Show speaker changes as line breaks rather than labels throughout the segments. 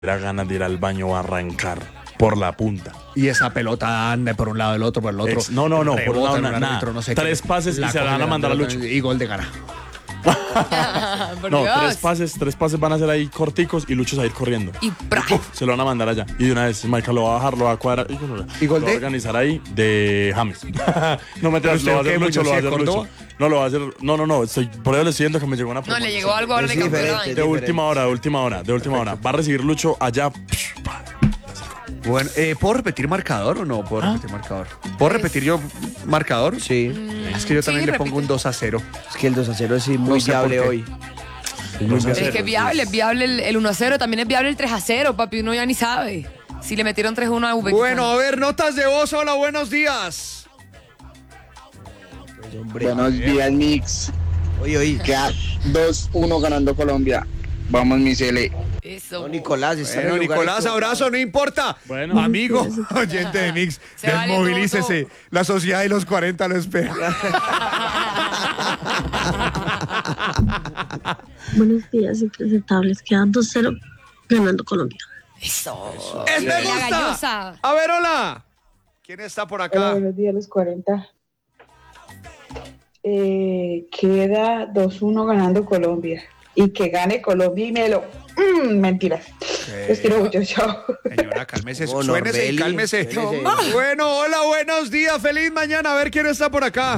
Era ganas de ir al baño o arrancar por la punta.
Y esa pelota anda por un lado, del otro, por el otro.
No, por un lado,
rebota en un
nada.
árbitro, no sé
3
qué.
pases y se la van a mandar a Lucho.
Y gol de gana.
No, 3 pases van a ser ahí corticos y Lucho se va a ir corriendo.
Y
se lo van a mandar allá. Y de una vez, Michael lo va a bajar, lo va a cuadrar.
¿Y gol
lo va a
de?
organizar ahí de James. No me
¿Pero
lo va a hacer
usted
Lucho,
qué,
lo va a hacer
Córdoba?
Lucho. No, lo va a hacer. No. Por eso le estoy diciendo que me llegó una
no,
propuesta.
le llegó algo ahora
Es
de campeón.
diferente.
De última hora. Va a recibir Lucho allá.
Bueno, ¿puedo repetir marcador o no puedo repetir marcador? ¿Puedo repetir yo marcador?
Sí,
Es que yo también
Sí,
le pongo un 2-0.
es que el 2-0 es muy
No sé
viable
por qué.
hoy.
No sé.
Pero es que es viable el 1-0, también es viable el 3-0, papi, uno ya ni sabe. Si le metieron 3-1 a Uzbekistán.
Bueno, a ver, notas de voz. Hola, buenos días.
Pues, hombre,
Buenos días, Mix.
Oye.
Queda 2-1 ganando Colombia. Vamos, mi Cele.
Eso.
No, Nicolás, está en
Bueno,
el lugar
Nicolás,
equivocado.
abrazo, no importa.
Bueno.
Amigo, oyente de Mix,
Se vale
desmovilícese. La sociedad de los 40 lo espera.
Buenos días, impresentables. Queda 2-0 ganando Colombia.
Eso.
¡Es me
La
gusta!
gallosa.
A ver, hola. ¿Quién está por
Hola,
acá?
buenos días, los 40. Queda 2-1 ganando Colombia. Y que gane Colombia y Melo. Mentiras. Los quiero mucho, chao.
Señora, cálmese,
No,
suénese y
Norbeli,
cálmese.
suénese.
Bueno, hola, buenos días, feliz mañana. A ver quién está por acá.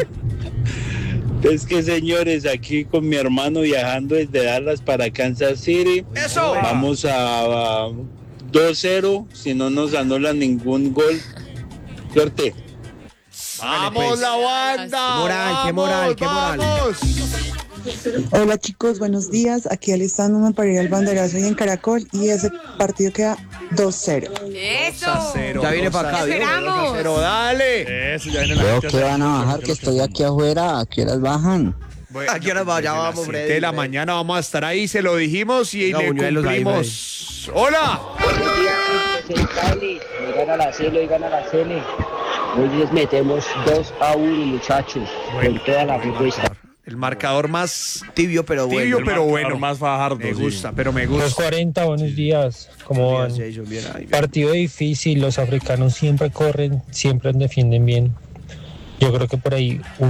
Es que, señores, aquí con mi hermano viajando desde Dallas para Kansas City.
¡Eso!
Vamos a 2-0 si no nos anulan ningún gol. Suerte.
¡Vamos,
pues.
la banda!
Qué moral, qué moral.
¡Vamos!
Hola chicos, buenos días. Aquí alistándome para ir al banderazo y en Caracol y ese partido queda 2-0.
Eso.
Ya viene para acá, ¿vio?
Esperamos.
Pero dale.
Eso, ya viene la
Creo
gente
que
a hacer-
van a bajar, que estoy aquí afuera. ¿A qué horas bajan?
Bueno,
¿A qué hora va? Ya
desde
vamos,
las
Freddy,
7 de la
Freddy.
mañana vamos a estar ahí, se lo dijimos y
Venga,
le
buñuelos ahí,
cumplimos. ¡Hola!
Buenos días, impresentable. Hoy gana la Cele, hoy gana la Cele. Hoy les metemos 2-1, muchachos, con toda la propuesta.
El marcador más
Tibio, pero bueno.
tibio,
El
pero
marcador
bueno.
más fajardo,
Me
sí.
gusta, pero me
Los
gusta.
40, buenos días. ¿Cómo van?
Bien, Jason, bien ahí.
Partido difícil, los africanos siempre corren, siempre defienden bien. Yo creo que por ahí un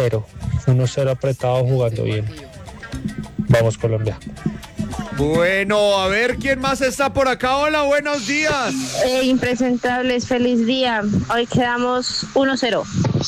1-0 apretado jugando bien. Vamos Colombia.
Bueno, a ver quién más está por acá. Hola, buenos días.
Impresentables, feliz día. Hoy quedamos 1-0.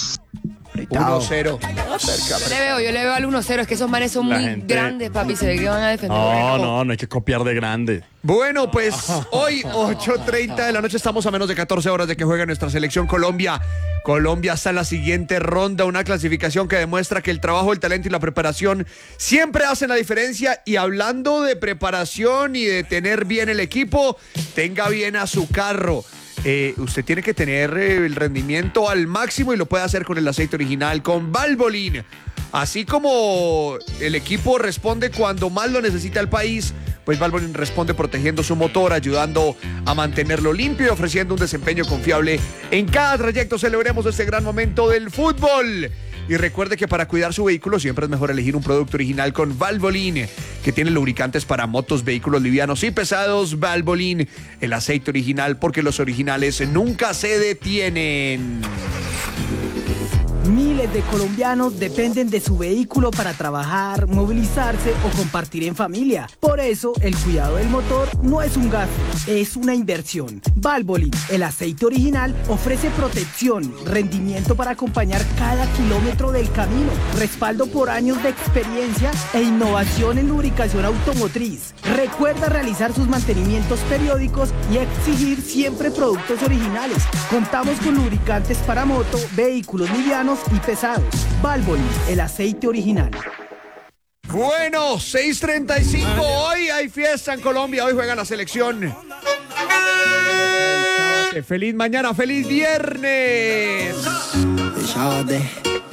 1-0.
Yo le veo al 1-0, es que esos manes son
La
muy
gente-
grandes, papi, se ve que van a defender.
No hay que copiar de grande.
Bueno, pues hoy 8:30 de la noche estamos a menos de 14 horas de que juegue nuestra selección Colombia. Colombia está en la siguiente ronda, una clasificación que demuestra que el trabajo, el talento y la preparación siempre hacen la diferencia. Y hablando de preparación y de tener bien el equipo, tenga bien a su carro. Usted tiene que tener el rendimiento al máximo y lo puede hacer con el aceite original, con Valvoline. Así como el equipo responde cuando más lo necesita el país, pues Valvoline responde protegiendo su motor, ayudando a mantenerlo limpio y ofreciendo un desempeño confiable en cada trayecto. Celebremos este gran momento del fútbol. Y recuerde que para cuidar su vehículo siempre es mejor elegir un producto original con Valvoline, que tiene lubricantes para motos, vehículos livianos y pesados. Valvoline, el aceite original, porque los originales nunca se detienen.
Miles de colombianos dependen de su vehículo para trabajar, movilizarse o compartir en familia. Por eso, el cuidado del motor no es un gasto, es una inversión. Valvoline, el aceite original, ofrece protección, rendimiento para acompañar cada kilómetro del camino, respaldo por años de experiencia e innovación en lubricación automotriz. Recuerda realizar sus mantenimientos periódicos y exigir siempre productos originales. Contamos con lubricantes para moto, vehículos livianos y pesados. Valvoline, el aceite original.
Bueno, 6:35. Hoy hay fiesta en Colombia. Hoy juega la selección. Feliz mañana, feliz viernes.